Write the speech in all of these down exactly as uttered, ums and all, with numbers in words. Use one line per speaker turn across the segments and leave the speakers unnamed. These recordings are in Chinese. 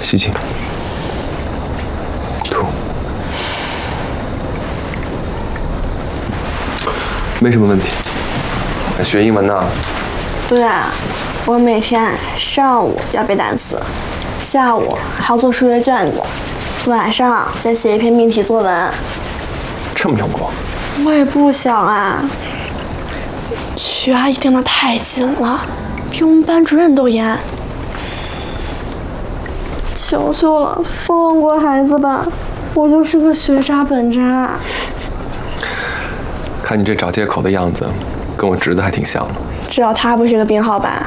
吸气，吐，没什么问题。学英文呢？
对啊，我每天上午要背单词，下午还要做数学卷子，晚上再写一篇命题作文。
这么用功？
我也不想啊。徐阿姨盯得太紧了，比我们班主任都严。求求了，放过孩子吧，我就是个学渣本渣。
看你这找借口的样子，跟我侄子还挺像的。
只要他不是个病号吧。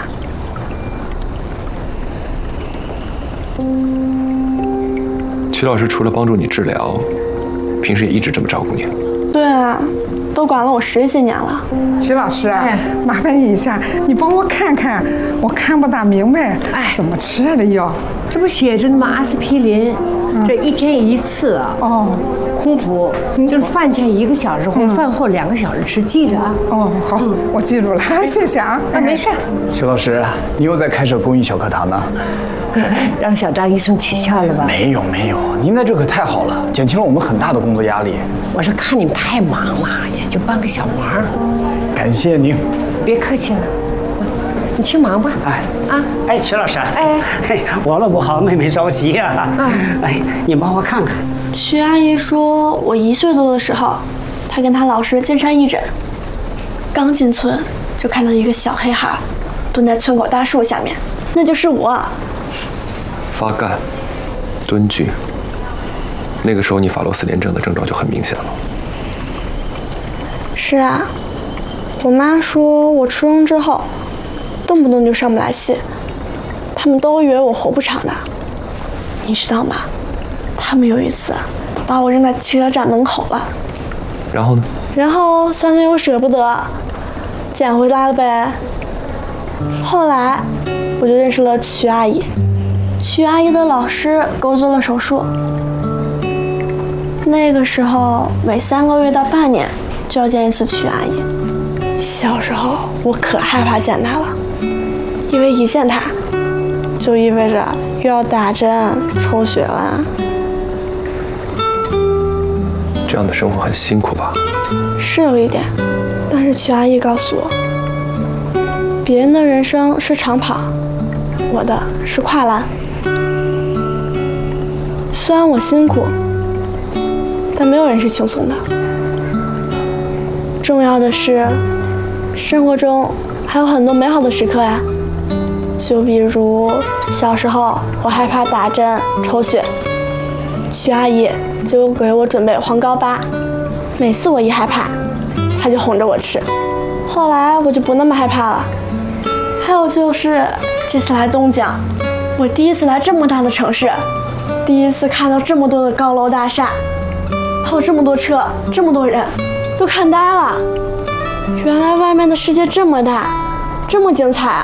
曲老师除了帮助你治疗，平时也一直这么照顾你。
对啊，都管了我十几年了。
曲老师，哎，麻烦你一下，你帮我看看，我看不大明白，哎，怎么吃的药？
这不写着呢吗？阿司匹林，嗯、这一天一次啊。哦，空腹，就是饭前一个小时或饭后两个小时吃，记着啊。
哦，好，嗯、我记住了，谢谢啊。
啊，没事。
徐老师，你又在开设公益小课堂呢？
让小张医生取笑了吧？
没有没有，您在这可太好了，减轻了我们很大的工作压力。
我是看你们太忙了，也就帮个小忙。
感谢您。
别客气了。你去忙吧。
哎啊，哎，曲老师，哎，我了不好，妹妹着急呀、啊。啊，哎，你帮我看看。
徐阿姨说，我一岁多的时候，她跟她老师进山义诊，刚进村就看到一个小黑孩，蹲在村口大树下面，那就是我。
发干、蹲剧，那个时候你法洛斯联症的症状就很明显了。
是啊，我妈说我出生之后。动不动就上不来气，他们都以为我活不长的，你知道吗？他们有一次把我扔在汽车站门口了。
然后呢？
然后三天又舍不得，捡回来了呗。后来我就认识了曲阿姨，曲阿姨的老师给我做了手术。那个时候每三个月到半年就要见一次曲阿姨。小时候我可害怕见她了。因为一见他，就意味着又要打针抽血了。
这样的生活很辛苦吧？
是有一点，但是曲阿姨告诉我，别人的人生是长跑，我的是跨栏。虽然我辛苦，但没有人是轻松的。重要的是，生活中还有很多美好的时刻呀。就比如小时候我害怕打针抽血，曲阿姨就给我准备黄膏粑，每次我一害怕，她就哄着我吃，后来我就不那么害怕了。还有就是这次来东江，我第一次来这么大的城市，第一次看到这么多的高楼大厦，还有这么多车，这么多人，都看呆了。原来外面的世界这么大，这么精彩。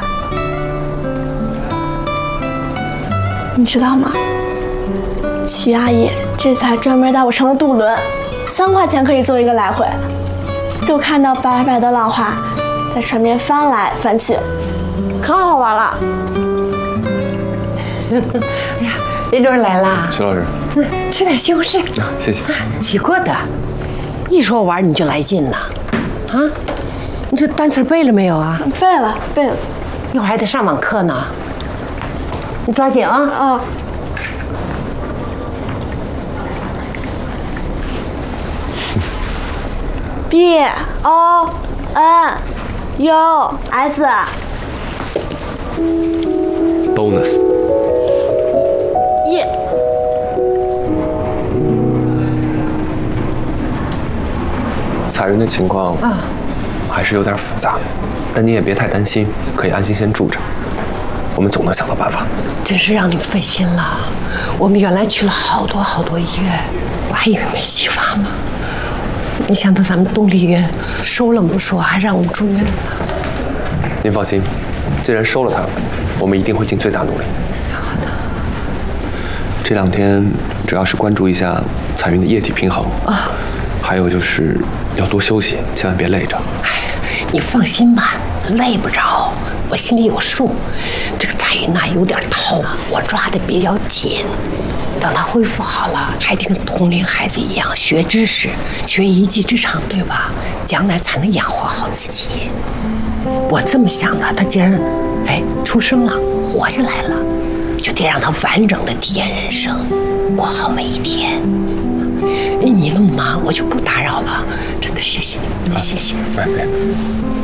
你知道吗？曲阿姨这次还专门带我乘了渡轮，三块钱可以坐一个来回，就看到白白的浪花在船边翻来翻去，可好玩了。
哎呀，林主任来啦！
徐老师，
嗯，吃点西红柿。
啊，谢谢。
洗过的，一说玩你就来劲呐！啊，你这单词背了没有啊？
背了，背了。
一会儿还得上网课呢。你抓紧啊！
啊。B O N U S
bonus
耶。
彩云的情况啊，还是有点复杂，但你也别太担心，可以安心先住着。我们总能想到办法。
真是让你们费心了，我们原来去了好多好多医院，我还以为没希望了。没想到咱们东丽医院收了不说，还让我们住院了。
您放心，既然收了他，我们一定会尽最大努力。
好的。
这两天主要是关注一下彩云的液体平衡啊，还有就是要多休息，千万别累着。
哎，你放心吧，累不着。 我心里有数。这个彩云呐有点头，我抓的比较紧。等他恢复好了，还得跟同龄孩子一样学知识，学一技之长，对吧？将来才能养活好自己。我这么想的，他既然哎出生了，活下来了，就得让他完整的体验人生，过好每一天。你那么忙，我就不打扰了。真的谢谢你，谢谢。
拜拜。